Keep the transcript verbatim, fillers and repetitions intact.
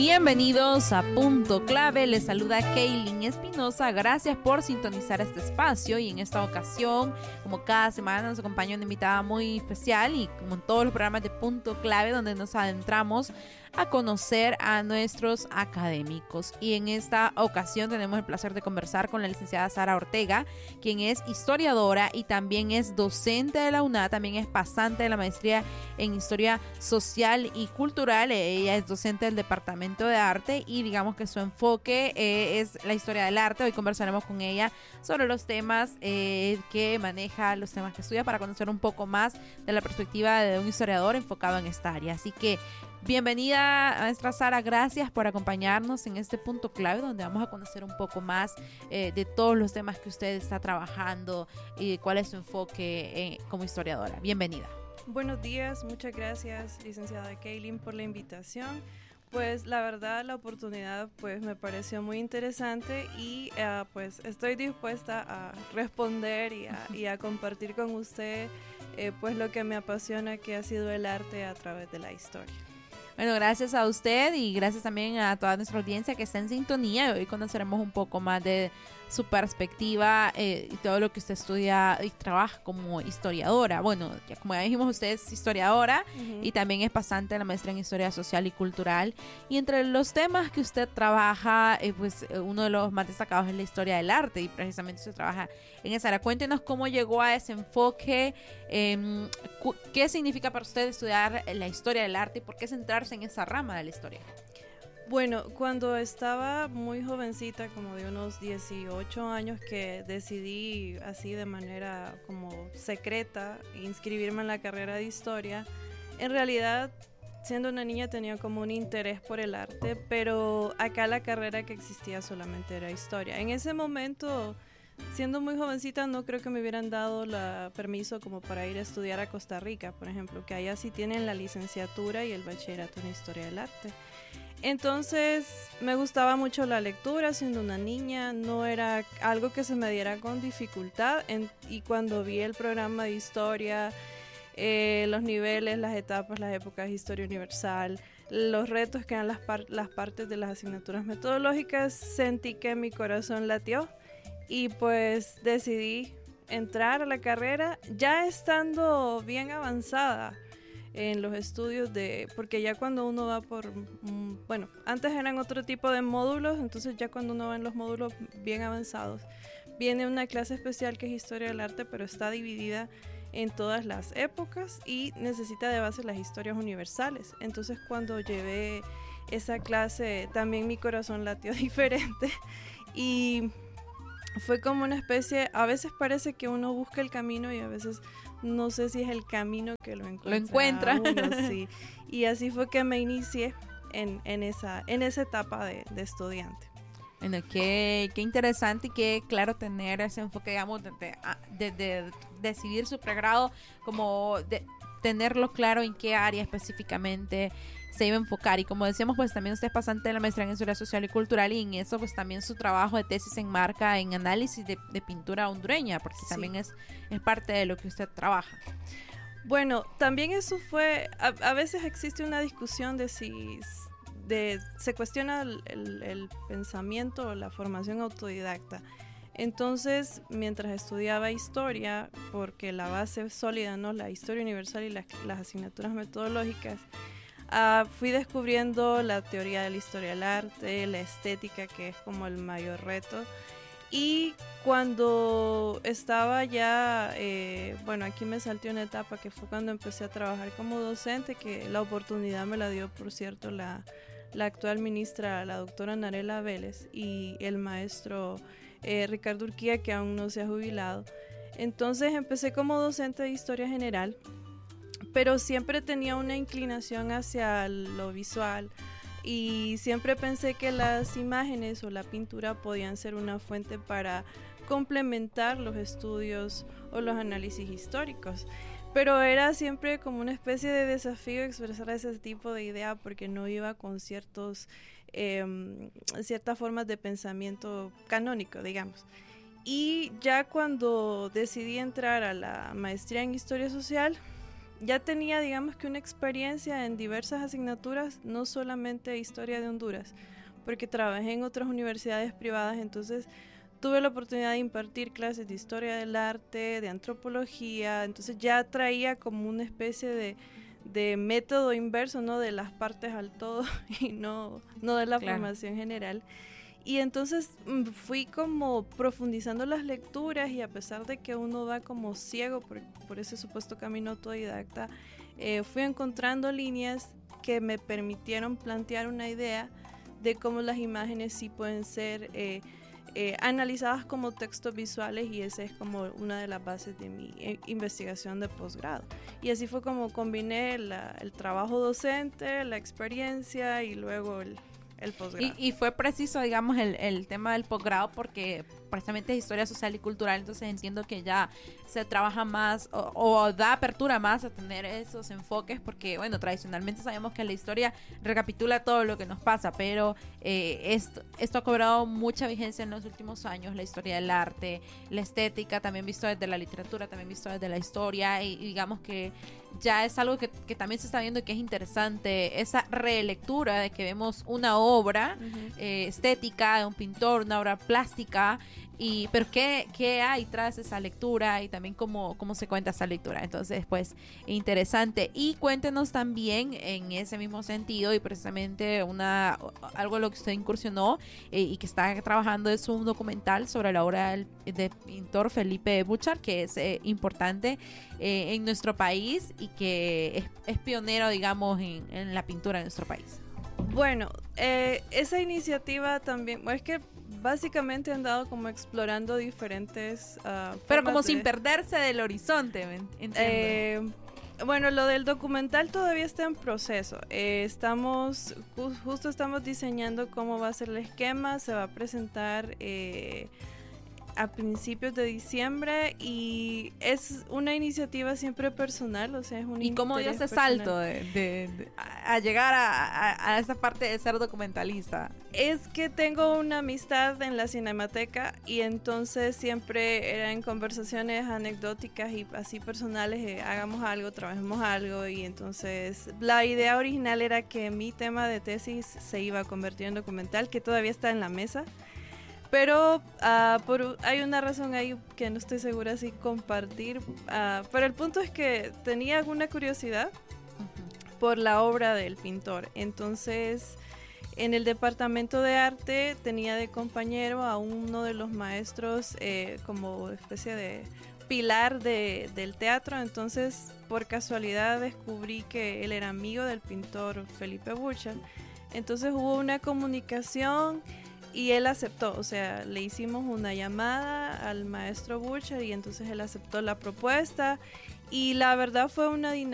Bienvenidos a Punto Clave, les saluda Kaylin Espinosa, gracias por sintonizar este espacio y en esta ocasión, como cada semana, nos acompaña una invitada muy especial y como en todos los programas de Punto Clave donde nos adentramos a conocer a nuestros académicos. Y en esta ocasión tenemos el placer de conversar con la licenciada Sara Ortega, quien es historiadora y también es docente de la UNA, también es pasante de la maestría en Historia Social y Cultural. Ella es docente del Departamento de Arte y digamos que su enfoque eh, es la historia del arte. Hoy conversaremos con ella sobre los temas eh, que maneja, los temas que estudia, para conocer un poco más de la perspectiva de un historiador enfocado en esta área. Así que bienvenida, maestra Sara, gracias por acompañarnos en este Punto Clave donde vamos a conocer un poco más eh, de todos los temas que usted está trabajando y cuál es su enfoque eh, como historiadora. Bienvenida. Buenos días, muchas gracias, licenciada Kaylin, por la invitación. Pues la verdad la oportunidad pues me pareció muy interesante y uh, pues estoy dispuesta a responder y a, y a compartir con usted eh, pues lo que me apasiona, que ha sido el arte a través de la historia. Bueno, gracias a usted y gracias también a toda nuestra audiencia que está en sintonía. Y hoy conoceremos un poco más de su perspectiva eh, y todo lo que usted estudia y trabaja como historiadora. Bueno, ya como ya dijimos, usted es historiadora uh-huh. y también es pasante de la maestría en Historia Social y Cultural. Y entre los temas que usted trabaja, eh, pues uno de los más destacados es la historia del arte y precisamente usted trabaja en esa área. Cuéntenos cómo llegó a ese enfoque, eh, cu- qué significa para usted estudiar la historia del arte y por qué centrarse en esa rama de la historia. Bueno, cuando estaba muy jovencita, como de unos dieciocho años, que decidí así de manera como secreta inscribirme en la carrera de historia, en realidad siendo una niña tenía como un interés por el arte, pero acá la carrera que existía solamente era historia. En ese momento, siendo muy jovencita, no creo que me hubieran dado la permiso como para ir a estudiar a Costa Rica, por ejemplo, que allá sí tienen la licenciatura y el bachillerato en Historia del Arte. Entonces me gustaba mucho la lectura siendo una niña, no era algo que se me diera con dificultad en, y cuando vi el programa de historia, eh, los niveles, las etapas, las épocas de historia universal, los retos que eran las, par- las partes de las asignaturas metodológicas, sentí que mi corazón latió y pues decidí entrar a la carrera ya estando bien avanzada en los estudios de, porque ya cuando uno va por, mm, bueno, antes eran otro tipo de módulos, entonces ya cuando uno va en los módulos bien avanzados, viene una clase especial que es Historia del Arte, pero está dividida en todas las épocas y necesita de base las historias universales. Entonces cuando llevé esa clase también mi corazón latió diferente y fue como una especie, a veces parece que uno busca el camino y a veces no sé si es el camino que lo encuentra. Lo encuentra. Uno, sí. Y así fue que me inicié en, en, esa, en esa etapa de, de estudiante. Bueno, qué, qué interesante y qué claro tener ese enfoque, digamos, de, de, de, de decidir su pregrado, como de tenerlo claro en qué área específicamente se iba a enfocar. Y como decíamos, pues también usted es pasante de la maestría en Historia Social y Cultural y en eso pues también su trabajo de tesis se enmarca en análisis de, de pintura hondureña, porque sí. también es, es parte de lo que usted trabaja. Bueno, también eso fue, a, a veces existe una discusión de si de, se cuestiona el, el, el pensamiento o la formación autodidacta. Entonces, mientras estudiaba historia, porque la base sólida, ¿no? La historia universal y las, las asignaturas metodológicas, uh, fui descubriendo la teoría de la historia del arte, la estética, que es como el mayor reto. Y cuando estaba ya, eh, bueno, aquí me salté una etapa que fue cuando empecé a trabajar como docente, que la oportunidad me la dio, por cierto, la, la actual ministra, la doctora Narela Vélez, y el maestro eh, Ricardo Urquía, que aún no se ha jubilado. Entonces empecé como docente de historia general, pero siempre tenía una inclinación hacia lo visual, y siempre pensé que las imágenes o la pintura podían ser una fuente para complementar los estudios o los análisis históricos. Pero era siempre como una especie de desafío expresar ese tipo de idea porque no iba con ciertos, eh, ciertas formas de pensamiento canónico, digamos. Y ya cuando decidí entrar a la maestría en Historia Social, ya tenía, digamos que una experiencia en diversas asignaturas, no solamente historia de Honduras, porque trabajé en otras universidades privadas, entonces tuve la oportunidad de impartir clases de historia del arte, de antropología, entonces ya traía como una especie de, de método inverso, ¿no? De las partes al todo y no, no de la claro. formación general. Y entonces fui como profundizando las lecturas y a pesar de que uno va como ciego por, por ese supuesto camino autodidacta, eh, fui encontrando líneas que me permitieron plantear una idea de cómo las imágenes sí pueden ser eh, eh, analizadas como textos visuales y esa es como una de las bases de mi eh, investigación de posgrado. Y así fue como combiné la, el trabajo docente, la experiencia y luego el... el posgrado. Y, y fue preciso, digamos, el, el tema del posgrado porque precisamente es historia social y cultural, entonces entiendo que ya se trabaja más o, o da apertura más a tener esos enfoques porque, bueno, tradicionalmente sabemos que la historia recapitula todo lo que nos pasa, pero eh, esto, esto ha cobrado mucha vigencia en los últimos años, la historia del arte, la estética, también visto desde la literatura, también visto desde la historia y, y digamos que ya es algo que, que también se está viendo y que es interesante, esa relectura de que vemos una obra uh-huh. eh, estética de un pintor, una obra plástica, y pero ¿qué, qué hay tras esa lectura y también cómo, cómo se cuenta esa lectura? Entonces, pues, interesante. Y cuéntenos también en ese mismo sentido y precisamente una algo en lo que usted incursionó eh, y que está trabajando es un documental sobre la obra del, del pintor Felipe Bouchard, que es eh, importante eh, en nuestro país y que es, es pionero, digamos, en, en la pintura en nuestro país. Bueno, eh, esa iniciativa también, bueno, es que básicamente han dado como explorando diferentes uh, pero como de, sin perderse del horizonte, entiendo. Eh, bueno, lo del documental todavía está en proceso. Eh, estamos, ju- justo estamos diseñando cómo va a ser el esquema, se va a presentar eh, a principios de diciembre y es una iniciativa siempre personal, o sea, es un ¿Y cómo dio ese personal. salto de, de, de, a llegar a, a, a esa parte de ser documentalista? Es que tengo una amistad en la Cinemateca y entonces siempre era en conversaciones anecdóticas y así personales, eh, hagamos algo, trabajemos algo y entonces la idea original era que mi tema de tesis se iba a convertir en documental, que todavía está en la mesa. Pero uh, por, hay una razón ahí que no estoy segura si compartir. Uh, pero el punto es que tenía alguna curiosidad uh-huh. por la obra del pintor. Entonces, en el departamento de arte tenía de compañero a uno de los maestros eh, como especie de pilar de, del teatro. Entonces, por casualidad descubrí que él era amigo del pintor Felipe Bouchard. Entonces hubo una comunicación y él aceptó, o sea, le hicimos una llamada al maestro Bouchard y entonces él aceptó la propuesta y la verdad fue una dinámica